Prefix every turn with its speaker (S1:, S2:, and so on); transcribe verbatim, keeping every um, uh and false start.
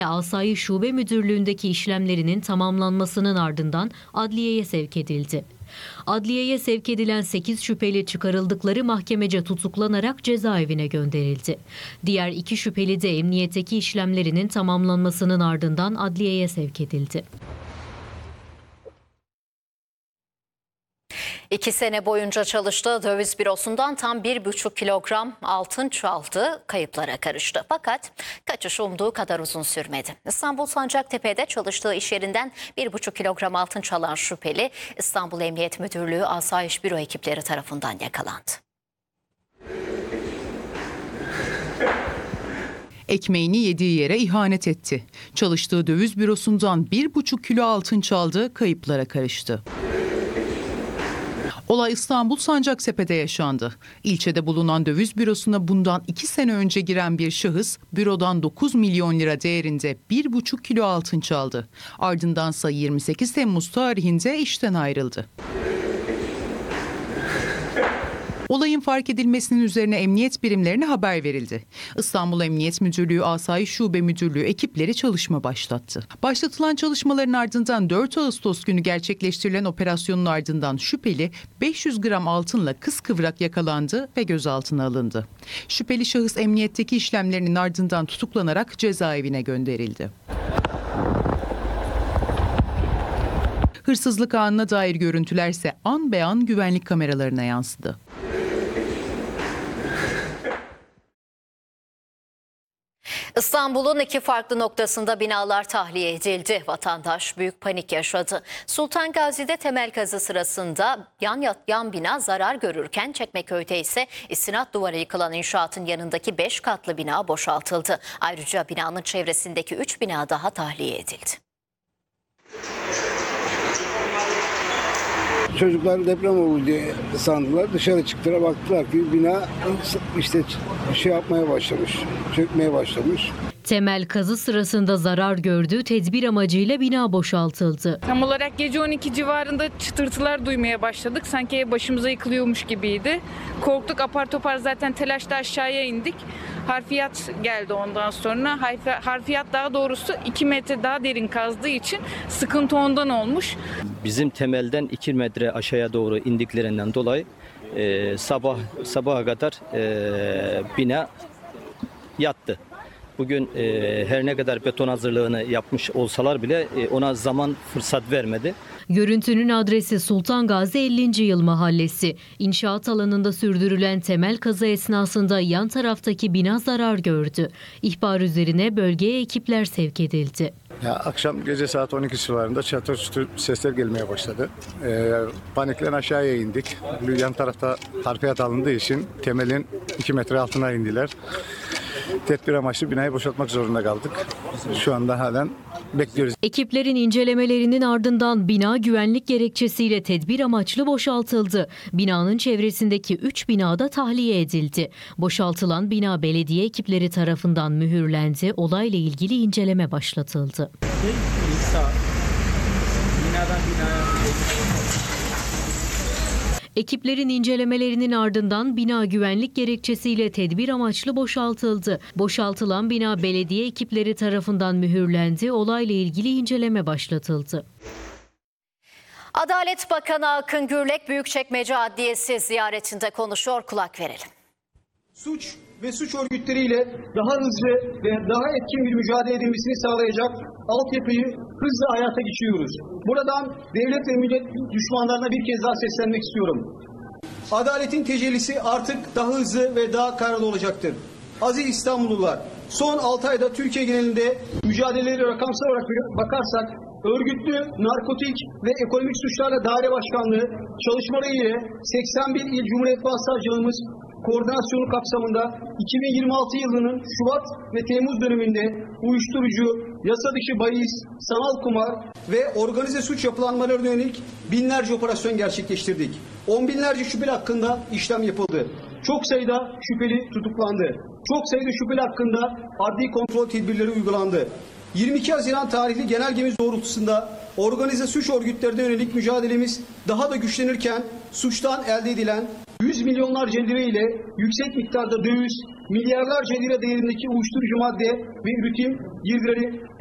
S1: Asayiş Şube Müdürlüğü'ndeki işlemlerinin tamamlanmasının ardından adliyeye sevk edildi. Adliyeye sevk edilen sekiz şüpheli çıkarıldıkları mahkemece tutuklanarak cezaevine gönderildi. Diğer iki şüpheli de emniyetteki işlemlerinin tamamlanmasının ardından adliyeye sevk edildi.
S2: İki sene boyunca çalıştığı döviz bürosundan tam bir buçuk kilogram altın çaldı, kayıplara karıştı. Fakat kaçış umduğu kadar uzun sürmedi. İstanbul Sancaktepe'de çalıştığı iş yerinden bir buçuk kilogram altın çalan şüpheli İstanbul Emniyet Müdürlüğü Asayiş Büro ekipleri tarafından yakalandı.
S3: Ekmeğini yediği yere ihanet etti. Çalıştığı döviz bürosundan bir buçuk kilo altın çaldı, kayıplara karıştı. Olay İstanbul Sancaktepe'de yaşandı. İlçede bulunan döviz bürosuna bundan iki sene önce giren bir şahıs bürodan dokuz milyon lira değerinde bir buçuk kilo altın çaldı. Ardındansa yirmi sekiz Temmuz tarihinde işten ayrıldı. Olayın fark edilmesinin üzerine emniyet birimlerine haber verildi. İstanbul Emniyet Müdürlüğü Asayiş Şube Müdürlüğü ekipleri çalışma başlattı. Başlatılan çalışmaların ardından dört Ağustos günü gerçekleştirilen operasyonun ardından şüpheli beş yüz gram altınla kıskıvrak yakalandı ve gözaltına alındı. Şüpheli şahıs emniyetteki işlemlerinin ardından tutuklanarak cezaevine gönderildi. Hırsızlık anına dair görüntülerse an be an güvenlik kameralarına yansıdı.
S2: İstanbul'un iki farklı noktasında binalar tahliye edildi. Vatandaş büyük panik yaşadı. Sultan Gazi'de temel kazı sırasında yan yan bina zarar görürken Çekmeköy'de ise istinat duvarı yıkılan inşaatın yanındaki beş katlı bina boşaltıldı. Ayrıca binanın çevresindeki üç bina daha tahliye edildi.
S4: Çocuklar deprem oldu diye sandılar. Dışarı çıktılar, baktılar ki bina işte şey yapmaya başlamış, çökmeye başlamış.
S1: Temel kazı sırasında zarar gördüğü tedbir amacıyla bina boşaltıldı.
S5: Tam olarak gece on iki civarında çıtırtılar duymaya başladık. Sanki başımıza yıkılıyormuş gibiydi. Korktuk, apar topar zaten telaşla aşağıya indik. Harfiyat geldi ondan sonra. Harfiyat daha doğrusu iki metre daha derin kazdığı için sıkıntı ondan olmuş.
S6: Bizim temelden iki metre aşağıya doğru indiklerinden dolayı e, sabah sabaha kadar e, bina yattı. Bugün e, her ne kadar beton hazırlığını yapmış olsalar bile e, ona zaman fırsat vermedi.
S1: Görüntünün adresi Sultan Gazi ellinci Yıl Mahallesi. İnşaat alanında sürdürülen temel kazı esnasında yan taraftaki bina zarar gördü. İhbar üzerine bölgeye ekipler sevk edildi.
S4: Ya, akşam gece saat on iki civarında çatır çutur sesler gelmeye başladı. Ee, paniklen aşağıya indik. Yan tarafta harfiyat alındığı için temelin iki metre altına indiler. Tedbir amaçlı binayı boşaltmak zorunda kaldık. Şu anda halen bekliyoruz.
S1: Ekiplerin incelemelerinin ardından bina güvenlik gerekçesiyle tedbir amaçlı boşaltıldı. Binanın çevresindeki üç binada tahliye edildi. Boşaltılan bina belediye ekipleri tarafından mühürlendi. Olayla ilgili inceleme başlatıldı. Ekiplerin incelemelerinin ardından bina güvenlik gerekçesiyle tedbir amaçlı boşaltıldı. Boşaltılan bina belediye ekipleri tarafından mühürlendi. Olayla ilgili inceleme başlatıldı.
S2: Adalet Bakanı Akın Gürlek Büyükçekmece Adliyesi ziyaretinde konuşuyor. Kulak verelim.
S7: Suç ve suç örgütleriyle daha hızlı ve daha etkin bir mücadele edilmesini sağlayacak altyapıyı hızla hayata geçiriyoruz. Buradan devlet ve millet düşmanlarına bir kez daha seslenmek istiyorum. Adaletin tecellisi artık daha hızlı ve daha kararlı olacaktır. Aziz İstanbullular, son altı ayda Türkiye genelinde mücadeleleri rakamsal olarak bakarsak, örgütlü, narkotik ve ekonomik suçlarla daire başkanlığı çalışmaları ile seksen bir il Cumhuriyet Başsavcılığımız koordinasyonu kapsamında iki bin yirmi altı yılının Şubat ve Temmuz döneminde uyuşturucu, yasa dışı bahis, sanal kumar ve organize suç yapılanmalarına yönelik binlerce operasyon gerçekleştirdik. On binlerce şüpheli hakkında işlem yapıldı. Çok sayıda şüpheli tutuklandı. Çok sayıda şüpheli hakkında adli kontrol tedbirleri uygulandı. yirmi iki Haziran tarihli genelgemiz doğrultusunda organize suç örgütlerine yönelik mücadelemiz daha da güçlenirken suçtan elde edilen yüz milyonlarca lira ile yüksek miktarda döviz, milyarlarca lira değerindeki uyuşturucu madde ve üretim girdileri